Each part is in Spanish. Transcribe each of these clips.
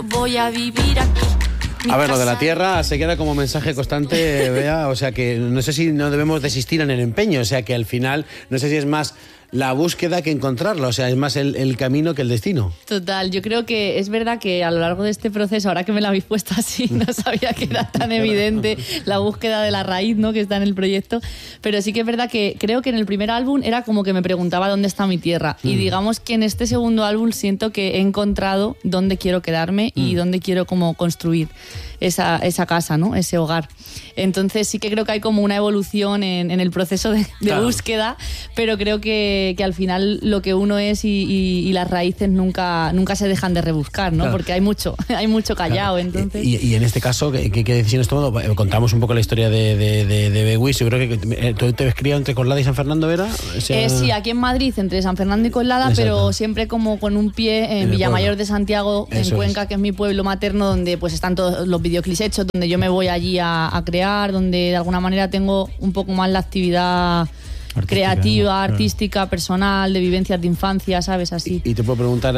Voy a vivir aquí. A ver, lo de la tierra se queda como mensaje constante, Bea, o sea que no sé si no debemos desistir en el empeño, o sea que al final, no sé si es más la búsqueda que encontrarla, o sea, es más el camino que el destino. Total, yo creo que es verdad que a lo largo de este proceso, ahora que me la habéis puesto así, no sabía que era tan evidente la búsqueda de la raíz, ¿no?, que está en el proyecto, pero sí que es verdad que creo que en el primer álbum era como que me preguntaba dónde está mi tierra, y digamos que en este segundo álbum siento que he encontrado dónde quiero quedarme y dónde quiero como construir esa casa, ¿no?, ese hogar. Entonces sí que creo que hay como una evolución en el proceso de claro, búsqueda, pero creo que al final lo que uno es y las raíces nunca se dejan de rebuscar, ¿no? Claro. Porque hay mucho callado, claro. Entonces... Y en este caso, ¿qué decisiones tomado? Contamos un poco la historia de Bewis. Yo creo que tú te ves criado entre Coslada y San Fernando, ¿verdad? Sí, aquí en Madrid, entre San Fernando y Coslada, exacto, pero siempre como con un pie en Villamayor de Santiago, en Cuenca, que es mi pueblo materno, donde pues están todos los videoclips hechos, donde yo me voy allí a crear, donde de alguna manera tengo un poco más la actividad creativa, artística, personal, de vivencias de infancia, ¿sabes? Así. Y te puedo preguntar,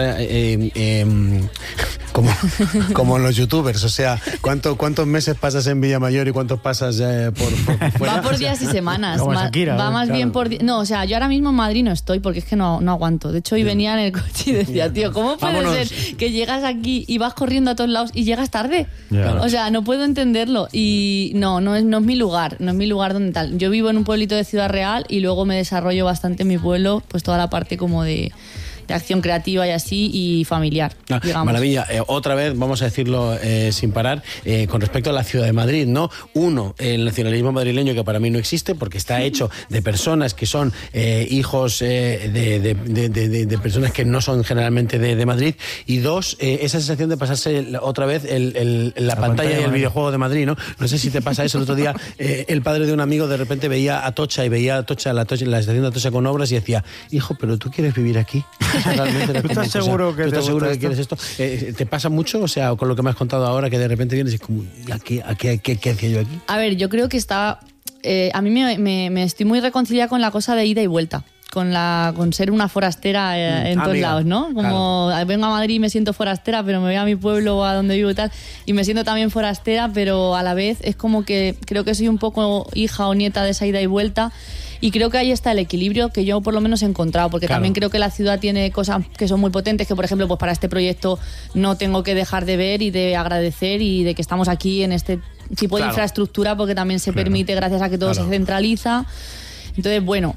como en los youtubers, o sea, ¿cuántos meses pasas en Villamayor y cuántos pasas por fuera? Va por días y semanas. Como Shakira, va más claro, bien por... No, o sea, yo ahora mismo en Madrid no estoy porque es que no aguanto. De hecho, hoy venía en el coche y decía, tío, ¿cómo puede ser que llegas aquí y vas corriendo a todos lados y llegas tarde? O sea, no puedo entenderlo. Y no es mi lugar, no es mi lugar donde tal. Yo vivo en un pueblito de Ciudad Real y luego me desarrollo bastante en mi pueblo, pues toda la parte como de acción creativa y así, y familiar, digamos. Maravilla. Otra vez, vamos a decirlo sin parar, con respecto a la ciudad de Madrid, ¿no? Uno, el nacionalismo madrileño, que para mí no existe, porque está hecho de personas que son hijos de personas que no son generalmente de Madrid. Y dos, esa sensación de pasarse otra vez la pantalla y el videojuego de Madrid, ¿no? No sé si te pasa eso. El otro día, el padre de un amigo de repente veía Atocha y veía Atocha, la estación de Atocha con obras y decía, hijo, pero tú quieres vivir aquí. ¿Tú estás seguro que quieres esto? ¿Te pasa mucho? O sea, con lo que me has contado ahora, que de repente vienes y es como, ¿qué hacía yo aquí? A ver, yo creo que está... a mí me estoy muy reconciliada con la cosa de ida y vuelta. Con ser una forastera en todos lados, ¿no? Como claro, vengo a Madrid y me siento forastera, pero me voy a mi pueblo o a donde vivo y tal, y me siento también forastera, pero a la vez es como que creo que soy un poco hija o nieta de esa ida y vuelta. Y creo que ahí está el equilibrio que yo por lo menos he encontrado, porque claro, también creo que la ciudad tiene cosas que son muy potentes, que por ejemplo pues para este proyecto no tengo que dejar de ver y de agradecer, y de que estamos aquí en este tipo de infraestructura, porque también se permite gracias a que todo se centraliza. Entonces, bueno,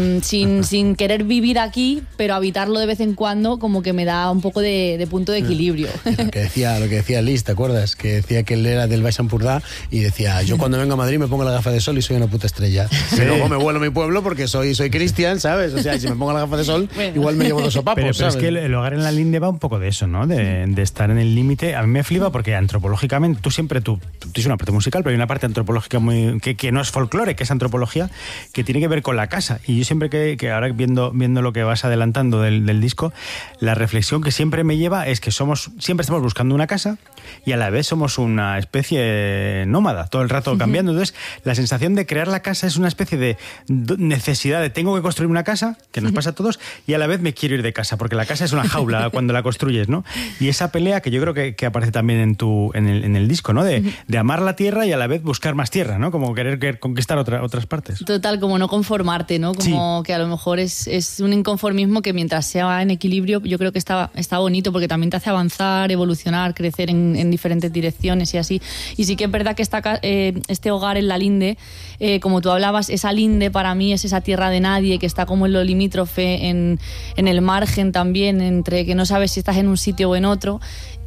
sin querer vivir aquí, pero habitarlo de vez en cuando, como que me da un poco de punto de equilibrio. Lo que decía Liz, ¿te acuerdas? Que decía que él era del Baix Empordà y decía, yo cuando vengo a Madrid me pongo la gafa de sol y soy una puta estrella. Sí. Y luego me vuelo a mi pueblo porque soy cristian, ¿sabes? O sea, si me pongo la gafa de sol, igual me llevo 2 sopapos, pero ¿sabes? Es que el hogar en la linde va un poco de eso, ¿no? De estar en el límite. A mí me flipa porque antropológicamente, tú tienes una parte musical, pero hay una parte antropológica que no es folclore, que es antropología, que tiene que ver con la casa. Y yo siempre que ahora viendo lo que vas adelantando del disco, la reflexión que siempre me lleva es que siempre estamos buscando una casa y a la vez somos una especie nómada, todo el rato cambiando. Entonces, la sensación de crear la casa es una especie de necesidad de tengo que construir una casa, que nos pasa a todos, y a la vez me quiero ir de casa, porque la casa es una jaula cuando la construyes, ¿no? Y esa pelea que yo creo que aparece también en el disco, ¿no? De amar la tierra y a la vez buscar más tierra, ¿no? Como querer conquistar otras partes. Total, como no conformarte, ¿no? Como que a lo mejor es un inconformismo que mientras sea en equilibrio, yo creo que está bonito, porque también te hace avanzar, evolucionar, crecer en diferentes direcciones y así. Y sí que es verdad que este hogar en la linde, como tú hablabas, esa linde para mí es esa tierra de nadie que está como en lo limítrofe, en el margen también, entre que no sabes si estás en un sitio o en otro,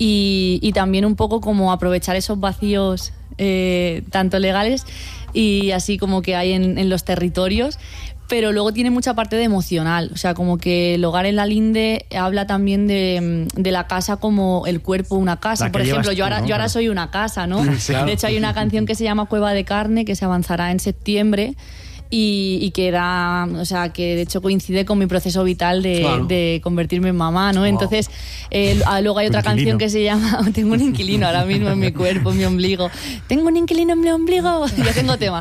y también un poco como aprovechar esos vacíos tanto legales y así como que hay en los territorios. Pero luego tiene mucha parte de emocional, o sea, como que el hogar en la linde habla también de la casa como el cuerpo una casa. Por ejemplo, yo ahora soy una casa, ¿no? Claro. De hecho, hay una canción que se llama Cueva de Carne, que se avanzará en septiembre, y que era, o sea, que de hecho coincide con mi proceso vital de convertirme en mamá, ¿no? Wow. Entonces, luego hay otra canción que se llama Tengo un inquilino ahora mismo en mi cuerpo, en mi ombligo. Tengo un inquilino en mi ombligo. Ya tengo tema.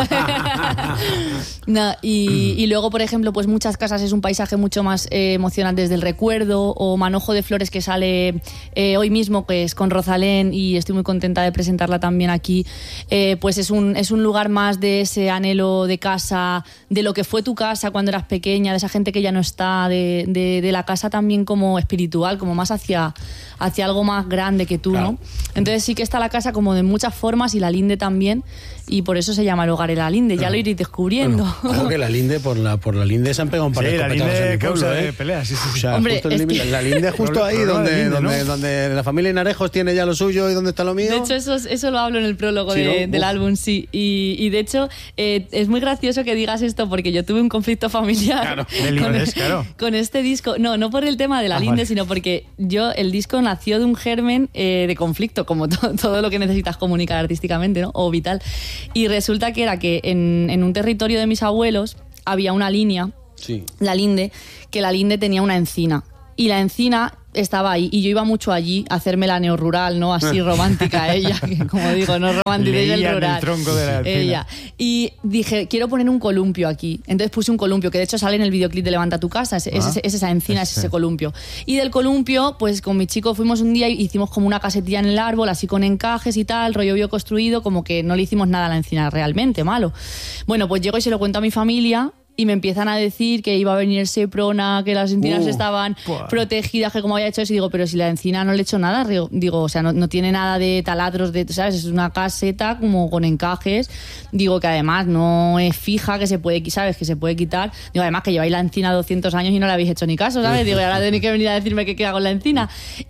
No, y luego, por ejemplo, pues Muchas casas es un paisaje mucho más emocionante desde el recuerdo, o Manojo de flores, que sale hoy mismo, que es con Rosalén, y estoy muy contenta de presentarla también aquí. Pues es un lugar más de ese anhelo de casa, de lo que fue tu casa cuando eras pequeña, de esa gente que ya no está, de la casa también como espiritual, como más hacia algo más grande que tú, claro, ¿no? Entonces sí que está la casa como de muchas formas, y la linde también, y por eso se llama el hogar en la linde, ya lo iréis descubriendo. Bueno, creo que la linde, por la linde se han pegado un par de escopetazos en mi pueblo, de peleas, sí. O sea, hombre, la linde justo ahí donde la familia Hinarejos tiene ya lo suyo y donde está lo mío. De hecho, eso lo hablo en el prólogo del álbum, sí. Y de hecho, es muy gracioso que digas esto, porque yo tuve un conflicto familiar con este disco. No por el tema de la linde, sino porque el disco nació de un germen de conflicto, como todo lo que necesitas comunicar artísticamente, ¿no? O vital. Y resulta que era que en un territorio de mis abuelos había una línea, la linde, que la linde tenía una encina. Y la encina estaba ahí, y yo iba mucho allí a hacerme la neorrural, ¿no? Así romántica ella, que como digo, no romantiza el rural. El tronco de la encina. Ella. Y dije, quiero poner un columpio aquí. Entonces puse un columpio, que de hecho sale en el videoclip de Levanta tu casa, es esa encina, es ese columpio. Y del columpio, pues con mi chico fuimos un día y hicimos como una casetilla en el árbol, así con encajes y tal, rollo bioconstruido, como que no le hicimos nada a la encina realmente, malo. Bueno, pues llego y se lo cuento a mi familia, y me empiezan a decir que iba a venir Seprona, que las encinas estaban protegidas, que como había hecho eso. Y digo, pero si la encina no le he hecho nada, digo, o sea, no tiene nada de taladros, ¿sabes? Es una caseta como con encajes. Digo, que además no es fija, que se puede, ¿sabes? Que se puede quitar. Digo, además que lleváis la encina 200 años y no le habéis hecho ni caso, ¿sabes? Digo, y ahora tenéis que venir a decirme qué queda con la encina.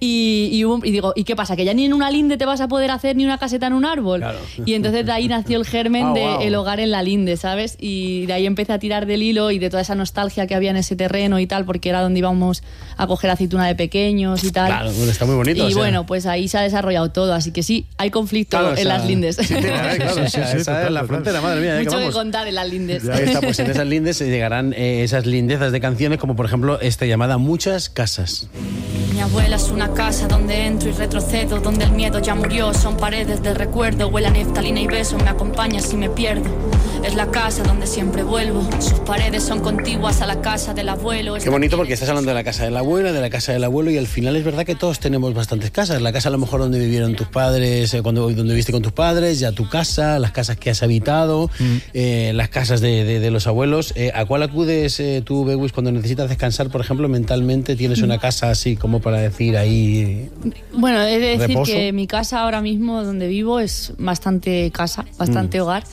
Y digo, ¿y qué pasa? ¿Que ya ni en una linde te vas a poder hacer ni una caseta en un árbol? Claro. Y entonces de ahí nació el germen el hogar en la linde, ¿sabes? Y de ahí empecé a tirar del hilo y de toda esa nostalgia que había en ese terreno y tal, porque era donde íbamos a coger aceituna de pequeños y tal. Claro, está muy bonito. Y bueno, pues ahí se ha desarrollado todo, así que sí, hay conflicto en las lindes. Sí, esa es la frontera, madre mía. Mucho que contar en las lindes. Ahí está, pues en esas lindes se llegarán esas lindezas de canciones, como por ejemplo esta llamada Muchas casas. Mi abuela es una casa donde entro y retrocedo, donde el miedo ya murió, son paredes de recuerdo, huele a neftalina y beso, me acompaña si me pierdo. Es la casa donde siempre vuelvo, sus paredes son contiguas a la casa del abuelo. Qué bonito, porque estás hablando de la casa de la abuela, de la casa del abuelo, y al final es verdad que todos tenemos bastantes casas. La casa a lo mejor donde vivieron tus padres, donde viviste con tus padres, ya tu casa, las casas que has habitado, las casas de los abuelos. ¿A cuál acudes tú, Bewis, cuando necesitas descansar, por ejemplo, mentalmente? ¿Tienes una casa así como para decir ahí? Bueno, he de decir reposo? Que mi casa ahora mismo donde vivo es bastante casa, bastante hogar.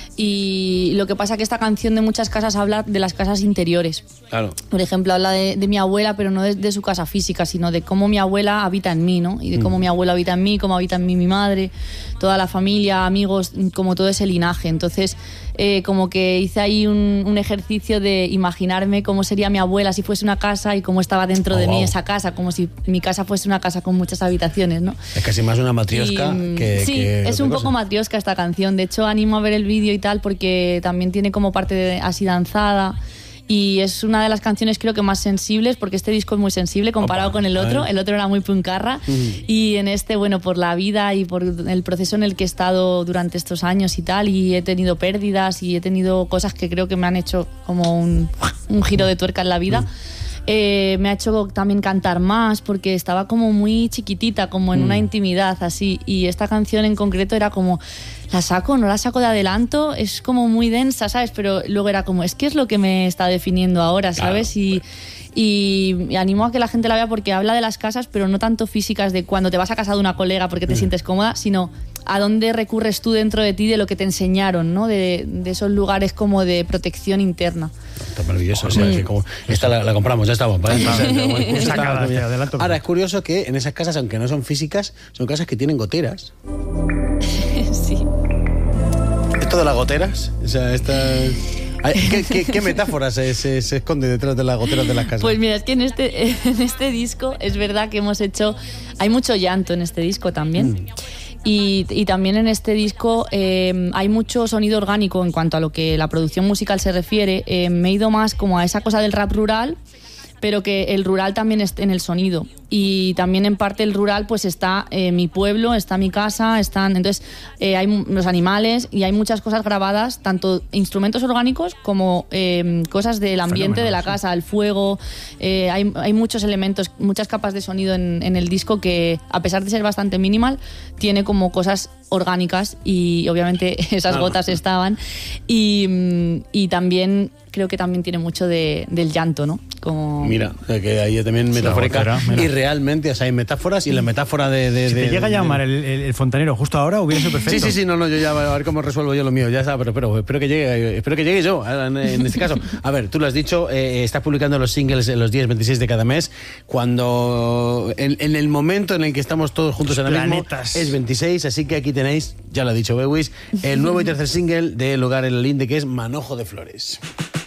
Y lo que pasa es que esta canción de Muchas casas habla de las casas interiores. Claro. Por ejemplo, habla de mi abuela, pero no de su casa física, sino de cómo mi abuela habita en mí, ¿no? Y de cómo mi abuela habita en mí, cómo habita en mí mi madre, toda la familia, amigos, como todo ese linaje. Entonces, como que hice ahí un ejercicio de imaginarme cómo sería mi abuela si fuese una casa y cómo estaba dentro de mí esa casa, como si mi casa fuese una casa con muchas habitaciones, ¿no? Es casi más una matrioska Sí, es un poco matrioska esta canción. De hecho, animo a ver el vídeo y tal, porque también tiene como parte así danzada. Y es una de las canciones creo que más sensibles, porque este disco es muy sensible comparado con el otro. El otro era muy puncarra. Y en este, bueno, por la vida y por el proceso en el que he estado durante estos años y tal, y he tenido pérdidas y he tenido cosas que creo que me han hecho como un giro de tuerca en la vida. Me ha hecho también cantar más, porque estaba como muy chiquitita, como en una intimidad así, y esta canción en concreto era como, ¿la saco? ¿No la saco de adelanto? Es como muy densa, ¿sabes? Pero luego era como, es que es lo que me está definiendo ahora, ¿sabes? Claro. Y animo a que la gente la vea, porque habla de las casas, pero no tanto físicas, de cuando te vas a casa de una colega porque te sientes cómoda, sino a dónde recurres tú dentro de ti, de lo que te enseñaron, ¿no? De esos lugares como de protección interna. Está maravilloso. O sea, que como esta la compramos, ya estamos. ¿Vale? Ahora, es curioso que en esas casas, aunque no son físicas, son casas que tienen goteras. Sí. ¿Esto de las goteras? O sea, ¿Qué metáfora se esconde detrás de las goteras de las casas? Pues mira, es que en este disco es verdad que hemos hecho... Hay mucho llanto en este disco también. Y también en este disco hay mucho sonido orgánico en cuanto a lo que la producción musical se refiere. Me he ido más como a esa cosa del rap rural, pero que el rural también esté en el sonido. Y también en parte el rural pues está mi pueblo, está mi casa, entonces hay los animales y hay muchas cosas grabadas, tanto instrumentos orgánicos como cosas del ambiente de la casa, el fuego. Hay muchos elementos, muchas capas de sonido en el disco que, a pesar de ser bastante minimal, tiene como cosas orgánicas y obviamente esas gotas estaban. Y también creo que también tiene mucho del llanto, ¿no? Como... Mira, que ahí también metafórica. Y realmente, o sea, hay metáforas y la metáfora de... Si te llega a llamar el fontanero justo ahora, hubiera sido perfecto. Sí, no, yo ya a ver cómo resuelvo yo lo mío, ya está, pero espero que llegue yo, en este caso. A ver, tú lo has dicho, estás publicando los singles en los días 26 de cada mes, cuando en el momento en el que estamos todos juntos ahora mismo es 26, así que aquí tenéis, ya lo ha dicho Bewis, el nuevo y tercer single de Lugar en el Linde, que es Manojo de Flores.